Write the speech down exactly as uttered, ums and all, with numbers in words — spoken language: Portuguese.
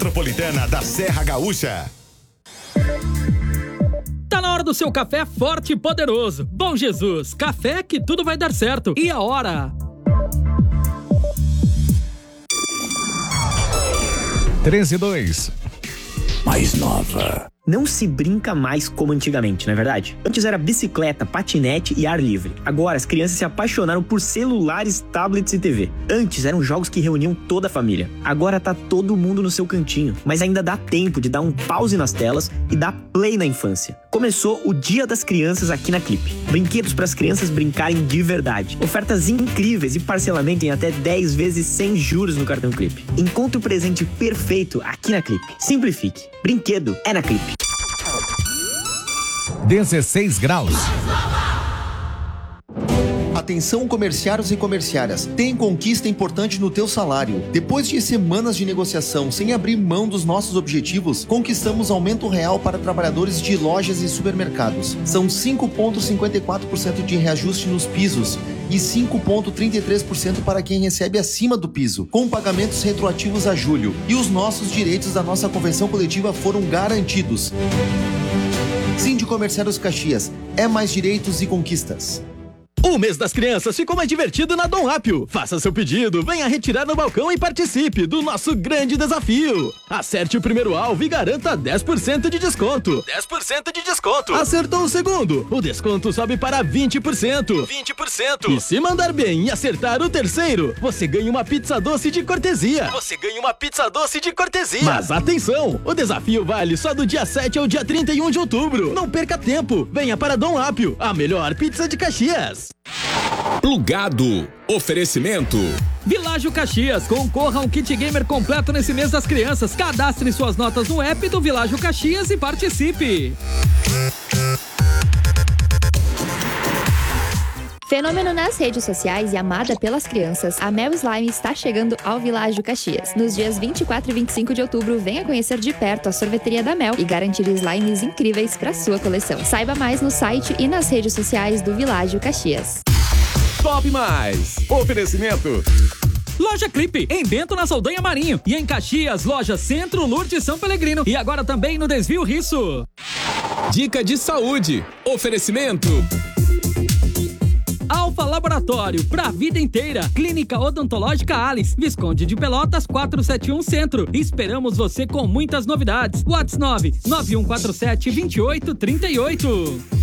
Metropolitana da Serra Gaúcha. Tá na hora do seu café forte e poderoso. Bom Jesus, café que tudo vai dar certo. E a hora? treze e dois. Mais nova. Não se brinca mais como antigamente, não é verdade? Antes era bicicleta, patinete e ar livre. Agora as crianças se apaixonaram por celulares, tablets e T V. Antes eram jogos que reuniam toda a família. Agora tá todo mundo no seu cantinho. Mas ainda dá tempo de dar um pause nas telas e dar play na infância. Começou o Dia das Crianças aqui na Clipe. Brinquedos para as crianças brincarem de verdade. Ofertas incríveis e parcelamento em até dez vezes sem juros no cartão Clipe. Encontre o presente perfeito aqui na Clipe. Simplifique. Brinquedo é na Clipe. dezesseis graus. Atenção comerciários e comerciárias, tem conquista importante no teu salário. Depois de semanas de negociação sem abrir mão dos nossos objetivos, conquistamos aumento real para trabalhadores de lojas e supermercados. São cinco vírgula cinquenta e quatro por cento de reajuste nos pisos e cinco vírgula trinta e três por cento para quem recebe acima do piso, com pagamentos retroativos a julho. E os nossos direitos da nossa convenção coletiva foram garantidos. Sindicomerciários Caxias, é mais direitos e conquistas. O mês das crianças ficou mais divertido na Dom Ápio. Faça seu pedido, venha retirar no balcão e participe do nosso grande desafio. Acerte o primeiro alvo e garanta dez por cento de desconto. dez por cento de desconto. Acertou o segundo, o desconto sobe para vinte por cento. vinte por cento. E se mandar bem e acertar o terceiro, você ganha uma pizza doce de cortesia. Você ganha uma pizza doce de cortesia. Mas atenção, o desafio vale só do dia sete ao dia trinta e um de outubro. Não perca tempo, venha para Dom Ápio, a melhor pizza de Caxias. Plugado. Oferecimento. Világio Caxias, concorra a um kit gamer completo nesse mês das crianças. Cadastre suas notas no app do Világio Caxias e participe. Fenômeno nas redes sociais e amada pelas crianças, a Mel Slime está chegando ao Világio Caxias. Nos dias vinte e quatro e vinte e cinco de outubro, venha conhecer de perto a sorveteria da Mel e garantir slimes incríveis para sua coleção. Saiba mais no site e nas redes sociais do Világio Caxias. Top Mais. Oferecimento. Loja Clipe, em Bento, na Saldanha Marinho. E em Caxias, loja Centro, Lourdes, São Pelegrino. E agora também no Desvio Risso. Dica de saúde. Oferecimento. Alfa Laboratório, pra vida inteira. Clínica Odontológica Alice, Visconde de Pelotas, quatrocentos e setenta e um Centro. Esperamos você com muitas novidades. WhatsApp nove nove um quatro sete, dois oito três oito.